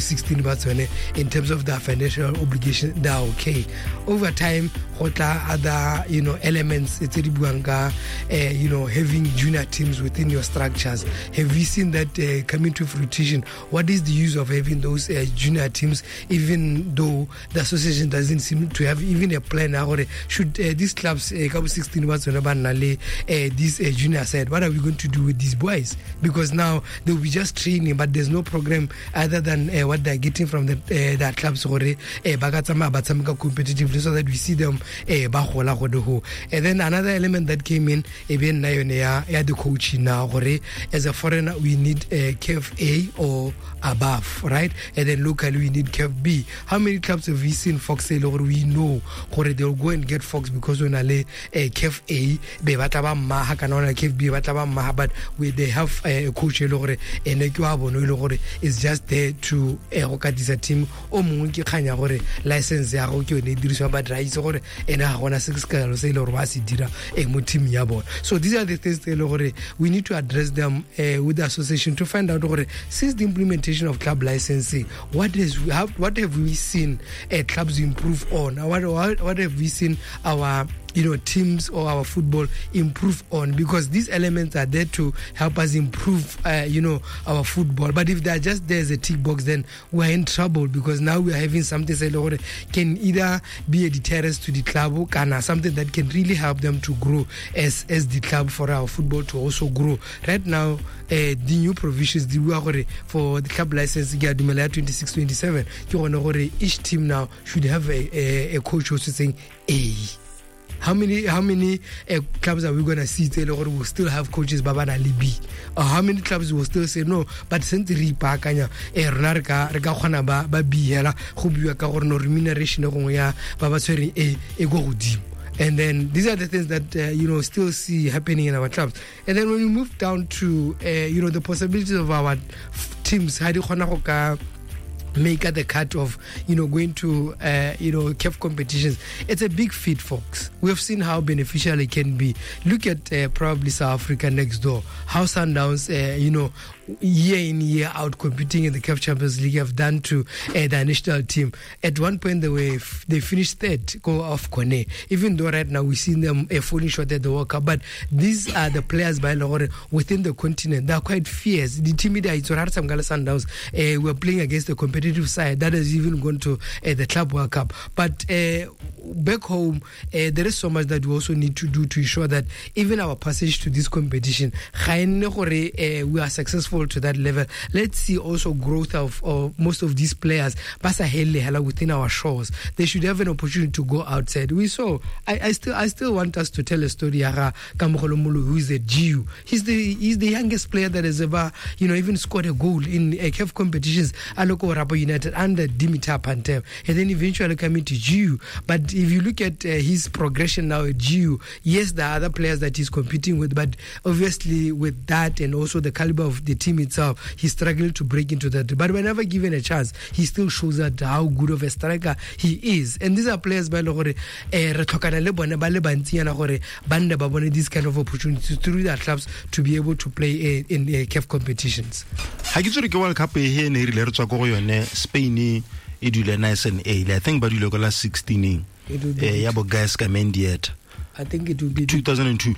16 batsone in terms of their financial obligation, they are okay. Over time, other elements, having junior teams within your structures. Have you seen that coming to fruition? What is the use of having those junior teams, even though the association doesn't seem to have even a plan? Or should these clubs 16 this junior side, what are we going to do with these boys? Because now they will be just training, but there's no program other than what they're getting from the clubs competitively, so that we see them. And then another element that came in, the coaching now. As a foreigner, we need KEF A or above, right? And then locally, we need KEF B. How many clubs have we seen Fox say, or we know they'll go and get Fox because when KEF A, KEF B, but they have a coach is just there to this a team license so these are the things we need to address them with the association to find out since the implementation of club licensing, what have we seen clubs improve on? What have we seen our teams or our football improve on? Because these elements are there to help us improve our football. But if they're just there as a tick box, then we're in trouble, because now we're having something that can either be a deterrence to the club or something that can really help them to grow as the club, for our football to also grow. Right now, the new provisions for the club license 26-27, each team now should have a coach also saying A. How many clubs are we going to see will still have coaches Babana Libi? Or how many clubs will still say no, but since remuneration and then these are the things that still see happening in our clubs. And then when we move down to the possibilities of our teams, how do you make the cut of going to KEF competitions, it's a big feat, folks. We have seen how beneficial it can be. Look at probably South Africa next door, how Sundowns year in year out competing in the CAF Champions League have done to the national team. At one point they finished third, go off Kone, even though right now we've seen them falling short at the World Cup. But these are the players by Lahore within the continent. They are quite fierce. The team Sundowns were playing against the competitive side that has even gone to the Club World Cup. But back home, there is so much that we also need to do to ensure that even our passage to this competition, we are successful to that level. Let's see also growth of most of these players within our shores. They should have an opportunity to go outside. We saw, I still want us to tell a story. Who is a GU? He's the youngest player that has ever even scored a goal in CAF competitions. Aloko Rabo United under Dimitar Pantev, and then eventually coming to GU. But if you look at his progression now at GU, yes, there are other players that he's competing with, but obviously with that and also the caliber of the team itself, he's struggling to break into that. But whenever given a chance, he still shows that how good of a striker he is. And these are players by these kind of opportunities through their clubs to be able to play in CAF competitions. Spain nice and I think but you look 16 guys I think it will be 2002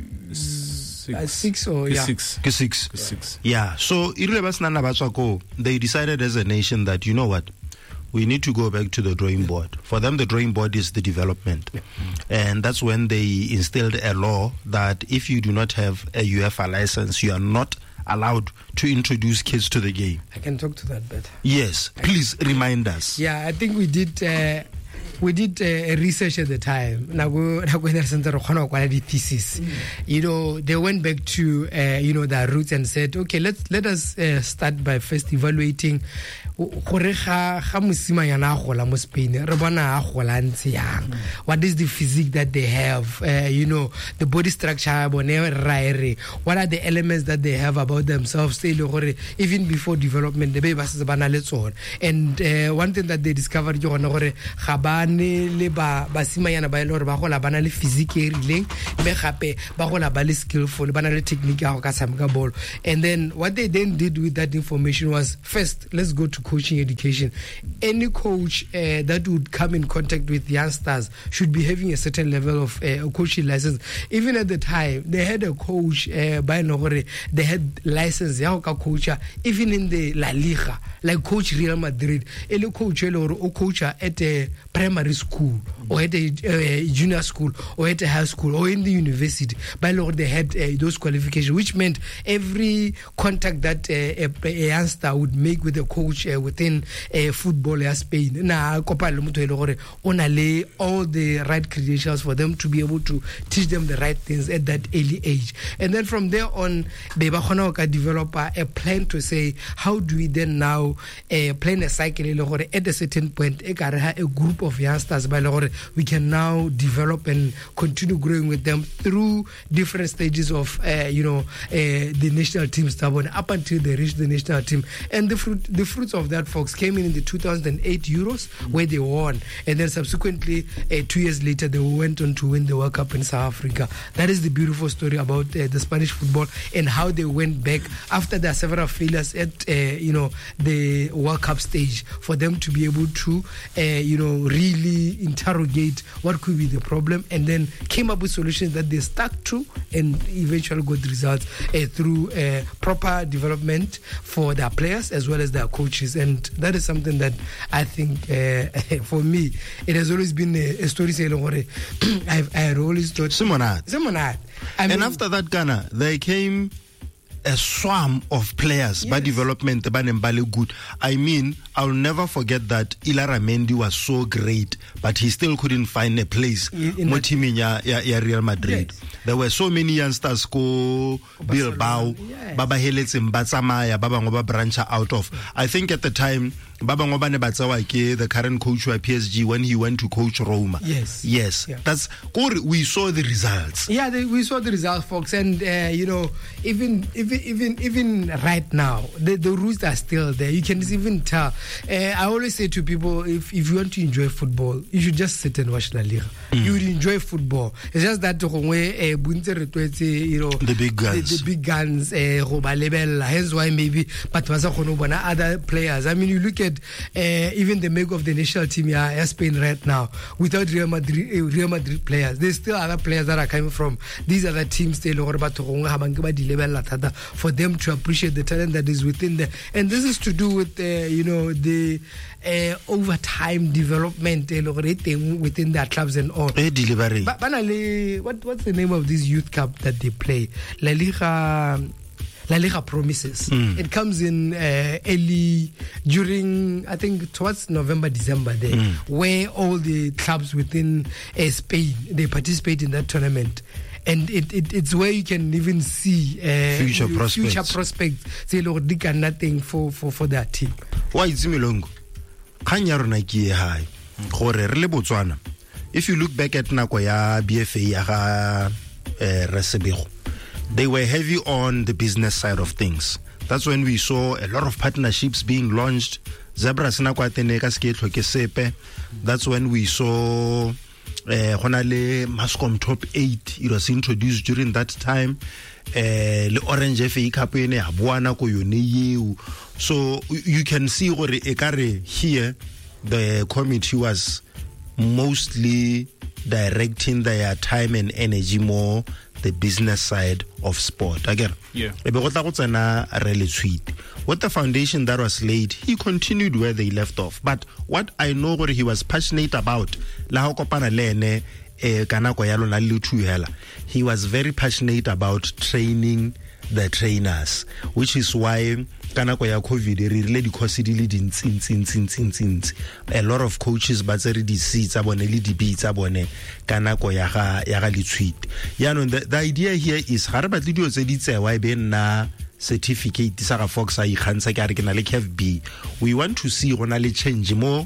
6 or six. Yeah, so they decided as a nation that we need to go back to the drawing board. For them, the drawing board is the development. And that's when they instilled a law that if you do not have a UEFA license, you are not allowed to introduce kids to the game. I can talk to that better. Yes, please remind us. Yeah, I think we did research at the time. Thesis. They went back to their roots and said, okay, let us start by first evaluating what is the physique that they have, the body structure, what are the elements that they have about themselves even before development. And one thing that they discovered skillful, technique. And then what they then did with that information was, first, let's go to coaching education. Any coach that would come in contact with youngsters should be having a certain level of coaching license. Even at the time, they had a coach by Nogore, they had license coach even in the La Liga, like coach Real Madrid, any coach or coach at a primary school or at a junior school or at a high school or in the university. By law, they had those qualifications, which meant every contact that a youngster would make with a coach within football Spain, all the right credentials for them to be able to teach them the right things at that early age. And then from there on, develop a plan to say, how do we then now plan a cycle at a certain point, a group of youngsters by we can now develop and continue growing with them through different stages of the national team up until they reach the national team. And the fruits of that, folks, came in the 2008 Euros where they won, and then subsequently 2 years later they went on to win the World Cup in South Africa. That is the beautiful story about the Spanish football and how they went back after there are several failures at the World Cup stage for them to be able to really interrogate what could be the problem, and then came up with solutions that they stuck to and eventually got results through proper development for their players as well as their coaches. And that is something that I think for me it has always been a story saying I had always thought Simonat. And after that, Ghana, there came a swarm of players by development good. I mean, I'll never forget that Ilara Mendy was so great, but he still couldn't find a place in Real Madrid. Yes. There were so many youngsters go Bilbao, Baba Helets and Batsamaya, Baba Ngoba branch out of. I think at the time Baba Ngoba Nebatsawake, the current coach at PSG, when he went to coach Roma. Yes. Yeah. That's good. We saw the results. Yeah, we saw the results, folks. And even right now, the roots are still there. You can even tell. I always say to people, if you want to enjoy football, you should just sit and watch La Liga. You would enjoy football. It's just that the big guns. The big guns, hence why maybe other players. I mean, you look at even the make of the national team Spain right now, without Real Madrid players, there's still other players that are coming from these other teams for them to appreciate the talent that is within there. And this is to do with the overtime development within their clubs and all. Delivery. But what's the name of this youth cup that they play? La Liga Promises. It comes in early during, I think, towards November, December there, where all the clubs within Spain, they participate in that tournament. And it's where you can even see future prospects. Say, Lord, they got nothing for their team. Why is Milongo? If you look back at Nakoya BFA Resebego, they were heavy on the business side of things. That's when we saw a lot of partnerships being launched. That's when we saw Mascom Top 8. It was introduced during that time. The Orange FA Cup so you can see here the committee was mostly directing their time and energy more the business side of sport. Again, what the foundation that was laid, he continued where they left off. But what I know what he was passionate about, he was very passionate about training the trainers, which is why COVID a lot of coaches but the seats the idea here is certificate Fox FB. We want to see change more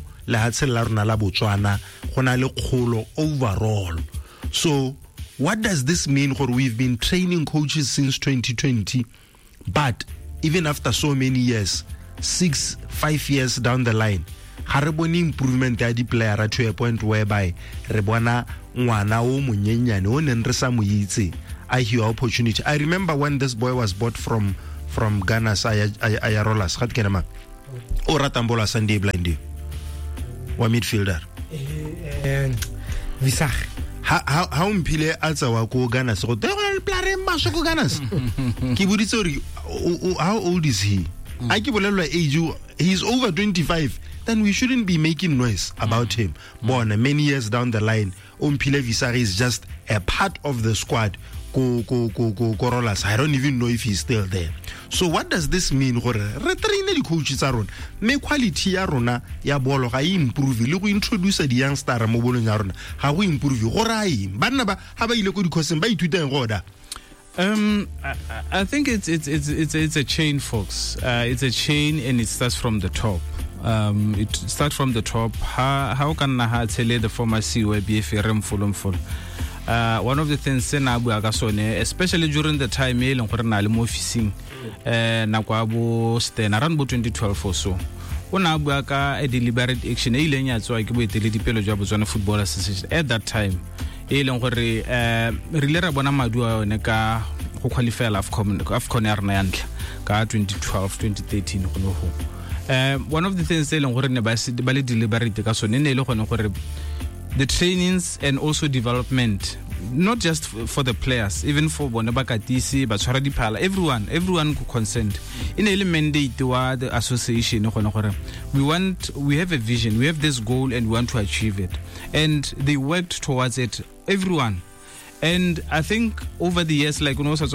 overall. So what does this mean? We've been training coaches since 2020, but even after so many years, 5 years down the line, hariboni improvement ya di player to a point whereby re bona ngwana o monyenyane o neng re sa mo itse a hear opportunity. I remember when this boy was bought from Ghana's Ayarolas. o ratang bola Sunday blind wa midfielder Visage how mphile a tsawa ko Ghana se go te go plare masho ko Ghana ke boditse gore how old is he a ke bolelwa age he's over 25 then we shouldn't be making noise about him bona many years down the line Mphile Visage is just a part of the squad Corolas. I don't even know if he's still there. So what does this mean? Re train the coaches tsa rona me quality ya rona ya bolo ga improve le go introduce the youngster mo bolong ya rona ga go improve go rai bana ba ha ba ile go di course ba ithuta go da. I think it's a chain, folks. It's a chain, and it starts from the top. It starts from the top. How can I tell the former CEO BFRM full? One of the things especially during the time officing around 2012 or so a deliberate action Football Association at that time qualify AFCON 2012-2013 one of the things the trainings and also development, not just for the players, even for Bonabakatisi, Bachara Dipala, everyone concerned. In a mandate to the association, we have a vision, we have this goal, and we want to achieve it. And they worked towards it, everyone. And I think over the years, like after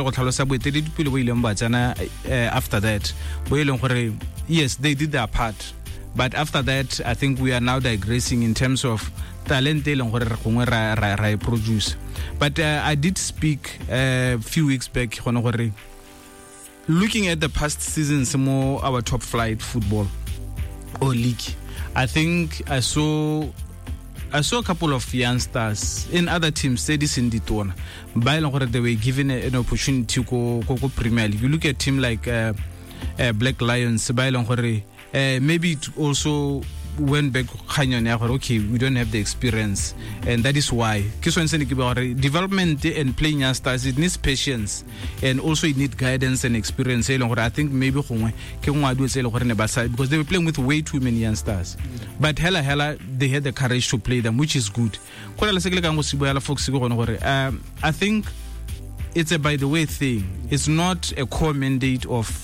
that, yes, they did their part. But after that, I think we are now digressing in terms of talent produce. But I did speak a few weeks back looking at the past seasons more our top flight football or league. I think I saw a couple of youngsters in other teams say this in Ditona. By they were given an opportunity to go Premier League. You look at a team like Black Lions, maybe it also went back okay, we don't have the experience, and that is why development and playing youngsters, it needs patience, and also it needs guidance and experience. I think maybe because they were playing with way too many youngsters, but hella they had the courage to play them, which is good. I think it's a by the way thing. It's not a core mandate of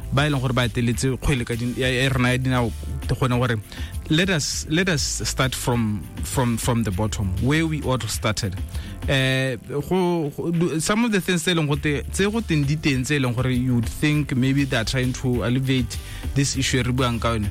let us start from the bottom where we all started. Some of the things you would think maybe they are trying to alleviate this issue. The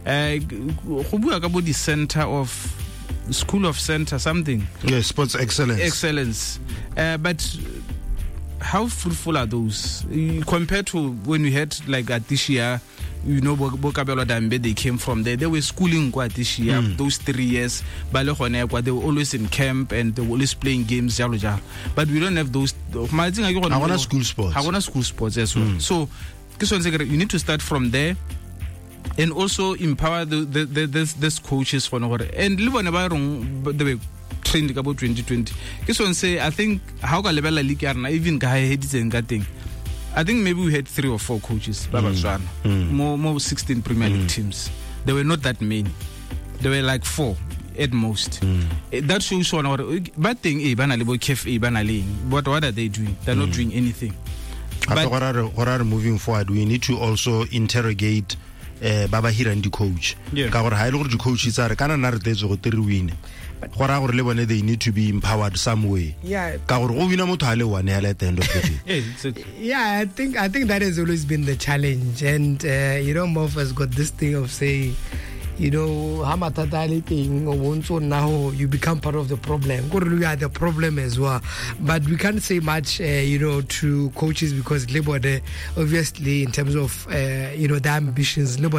center of school of center something. Yeah, sports excellence. But how fruitful are those compared to when we had like at this year? Bokabelo Dambe, they came from there. They were schooling quite this year, those 3 years. They were always in camp and they were always playing games. But we don't have those. I want school sports. I want school sports as well. So, you need to start from there and also empower these coaches for now. And they were trained about 2020. I think how can level league even I think maybe we had 3 or 4 coaches. More 16 Premier League teams. There were not that many. There were like 4 at most. That shows one bad thing. But what are they doing? They're not doing anything. But moving forward, we need to also interrogate Baba Hirandi coach. The coach they need to be empowered some way. Yeah, I think that has always been the challenge, and Moff has got this thing of saying, now you become part of the problem. We are the problem as well. But we can't say much, to coaches because obviously in terms of, their ambitions, but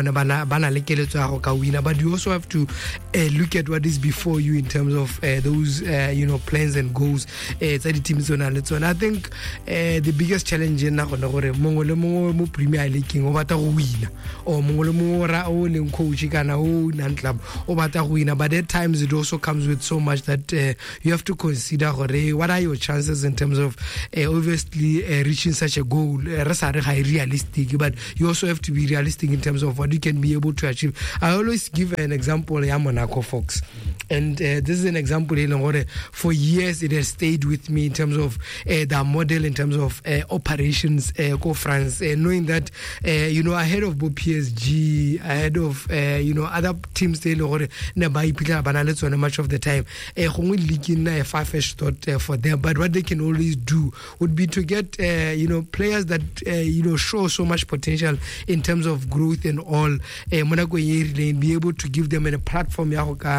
you also have to look at what is before you in terms of those, plans and goals. The teams on and so on. I think the biggest challenge in Premier League or coach non-club, but at times it also comes with so much that you have to consider what are your chances in terms of obviously reaching such a goal. Realistic, but you also have to be realistic in terms of what you can be able to achieve. I always give an example, Monaco Fox, and this is an example. For years it has stayed with me in terms of the model, in terms of operations, go France, knowing that ahead of PSG, ahead of other teams, much of the time, a far-fetched thought for them. But what they can always do would be to get players that show so much potential in terms of growth and all. Monaco be able to give them a platform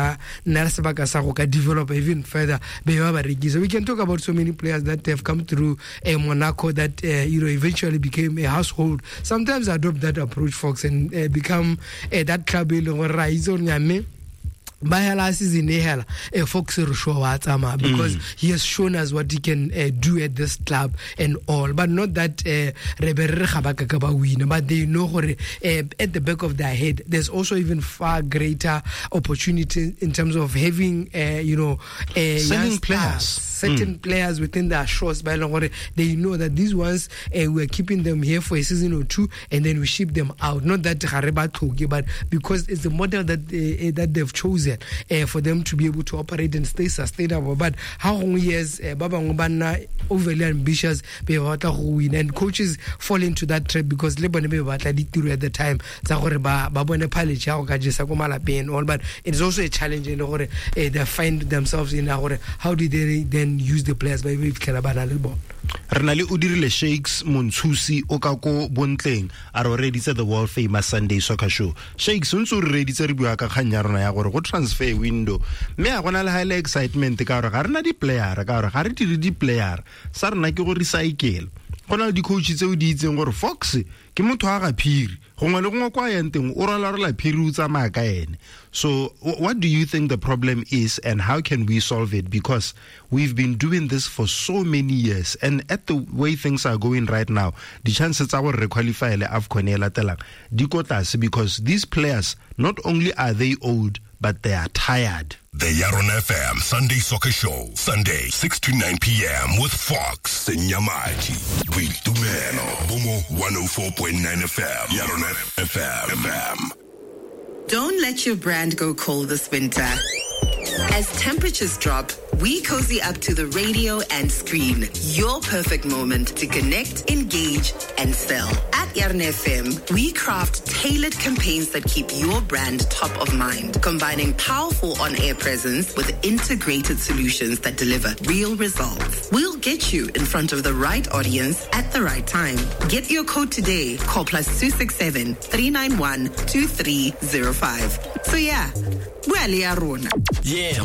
develop even further. So we can talk about so many players that have come through Monaco that eventually became a household. Sometimes I adopt that approach, folks, and become that club because he has shown us what he can do at this club and all, but not that but they know at the back of their head there's also even far greater opportunity in terms of having selling players, certain players within their shores. They know that these ones we're keeping them here for a season or two and then we ship them out. Not that but because it's the model that they've chosen for them to be able to operate and stay sustainable. But how long years overly ambitious win, and coaches fall into that trap because at the time but it's also a challenge they find themselves in how do they then use the players by way of Renali udirile Shakes Montshusi okako bontleng are already said the world famous Sunday Soccer Show. Shakes unso ready tse re bua ka khanya rona ya gore go transfer window me a gona le high excitement ka gore ga rena di player ka gore ga re di player sa rena ke go recycle gona di coach tse o di itseng gore Fox ke motho a ga phiri gongwe le gongwe kwa yenteng o rola phiri o tsamaya ka ene. So what do you think the problem is and how can we solve it? Because we've been doing this for so many years, and at the way things are going right now, the chances tsa gore re qualify le AFCON e latelang di ko tlase because these players, not only are they old, but they are tired. The Yaron FM Sunday Soccer Show, Sunday 6 to 9 p.m. with Fox and Nyamaji. We do Bomo 104.9 FM. Yaron FM. Don't let your brand go cold this winter. As temperatures drop, we cozy up to the radio and screen. Your perfect moment to connect, engage, and sell. At Yarn FM, we craft tailored campaigns that keep your brand top of mind, combining powerful on-air presence with integrated solutions that deliver real results. We'll get you in front of the right audience at the right time. Get your code today. Call +267 391 2305. So yeah, well, yeah.